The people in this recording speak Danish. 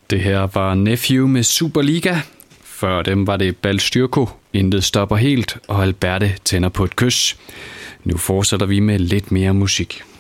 Det her var Nephew med Superliga. Før dem var det Balstyrko, Intet stopper helt, og Alberte tænder på et kys. Nu fortsætter vi med lidt mere musik.